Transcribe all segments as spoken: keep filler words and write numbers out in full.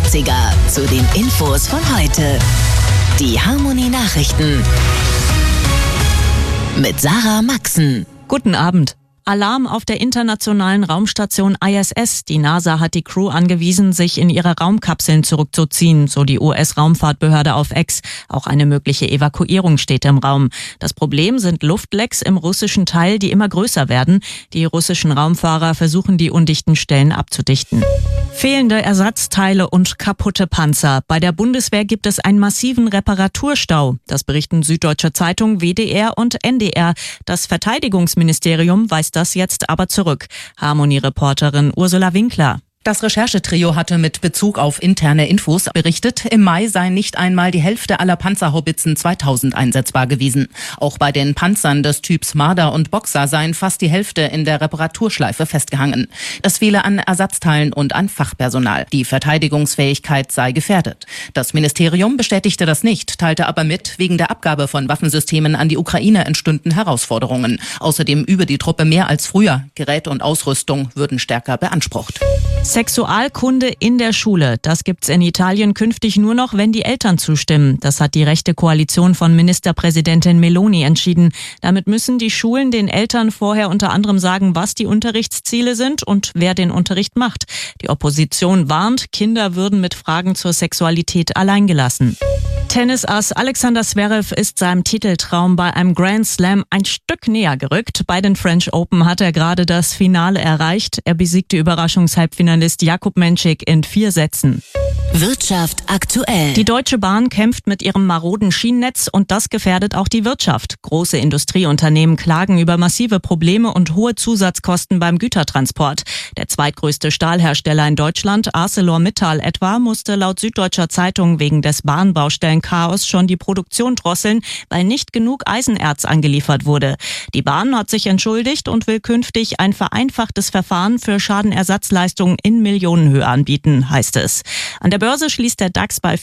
neunziger zu den Infos von heute. Die Harmony Nachrichten mit Sarah Maxen. Guten Abend. Alarm auf der internationalen Raumstation I S S. Die NASA hat die Crew angewiesen, sich in ihre Raumkapseln zurückzuziehen, so die U S-Raumfahrtbehörde auf X. Auch eine mögliche Evakuierung steht im Raum. Das Problem sind Luftlecks im russischen Teil, die immer größer werden. Die russischen Raumfahrer versuchen, die undichten Stellen abzudichten. Fehlende Ersatzteile und kaputte Panzer. Bei der Bundeswehr gibt es einen massiven Reparaturstau. Das berichten Süddeutsche Zeitung, W D R und N D R. Das Verteidigungsministerium weist das jetzt aber zurück. Harmony-Reporterin Ursula Winkler. Das Recherchetrio hatte mit Bezug auf interne Infos berichtet, im Mai sei nicht einmal die Hälfte aller Panzerhaubitzen zweitausend einsetzbar gewesen. Auch bei den Panzern des Typs Marder und Boxer seien fast die Hälfte in der Reparaturschleife festgehangen. Es fehle an Ersatzteilen und an Fachpersonal. Die Verteidigungsfähigkeit sei gefährdet. Das Ministerium bestätigte das nicht, teilte aber mit, wegen der Abgabe von Waffensystemen an die Ukraine entstünden Herausforderungen. Außerdem übe die Truppe mehr als früher. Gerät und Ausrüstung würden stärker beansprucht. Sexualkunde in der Schule. Das gibt's in Italien künftig nur noch, wenn die Eltern zustimmen. Das hat die rechte Koalition von Ministerpräsidentin Meloni entschieden. Damit müssen die Schulen den Eltern vorher unter anderem sagen, was die Unterrichtsziele sind und wer den Unterricht macht. Die Opposition warnt, Kinder würden mit Fragen zur Sexualität alleingelassen. Tennisass Alexander Zverev ist seinem Titeltraum bei einem Grand Slam ein Stück näher gerückt. Bei den French Open hat er gerade das Finale erreicht. Er besiegte Überraschungshalbfinalist Jakub Menšík in vier Sätzen. Wirtschaft aktuell. Die Deutsche Bahn kämpft mit ihrem maroden Schienennetz und das gefährdet auch die Wirtschaft. Große Industrieunternehmen klagen über massive Probleme und hohe Zusatzkosten beim Gütertransport. Der zweitgrößte Stahlhersteller in Deutschland, ArcelorMittal etwa, musste laut Süddeutscher Zeitung wegen des Bahnbaustellenchaos schon die Produktion drosseln, weil nicht genug Eisenerz angeliefert wurde. Die Bahn hat sich entschuldigt und will künftig ein vereinfachtes Verfahren für Schadenersatzleistungen in Millionenhöhe anbieten, heißt es. An der Börse schließt der DAX bei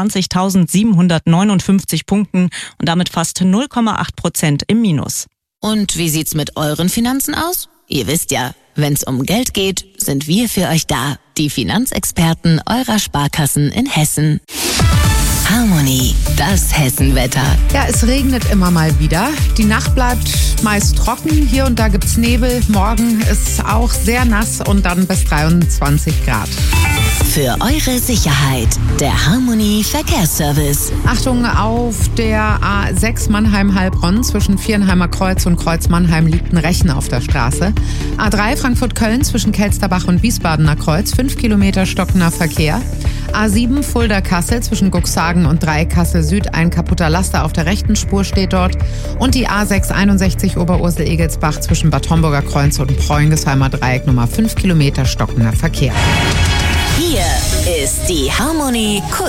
vierundzwanzigtausendsiebenhundertneunundfünfzig Punkten und damit fast null Komma acht Prozent im Minus. Und wie sieht's mit euren Finanzen aus? Ihr wisst ja, wenn's um Geld geht, sind wir für euch da. Die Finanzexperten eurer Sparkassen in Hessen. Harmony, das Hessenwetter. Ja, es regnet immer mal wieder. Die Nacht bleibt meist trocken. Hier und da gibt's Nebel. Morgen ist auch sehr nass und dann bis dreiundzwanzig Grad. Für eure Sicherheit, der Harmony Verkehrsservice. Achtung, auf der A sechs Mannheim-Heilbronn zwischen Vierenheimer Kreuz und Kreuz Mannheim liegt ein Rechen auf der Straße. A drei Frankfurt-Köln zwischen Kelsterbach und Wiesbadener Kreuz, fünf Kilometer stockender Verkehr. A sieben Fulda-Kassel zwischen Cuxhagen und Dreieck Kassel-Süd, ein kaputter Laster auf der rechten Spur steht dort. Und die A sechs einundsechzig Oberursel-Egelsbach zwischen Bad Homburger Kreuz und Preuengesheimer Dreieck, Nummer fünf Kilometer stockender Verkehr. Hier ist die Harmony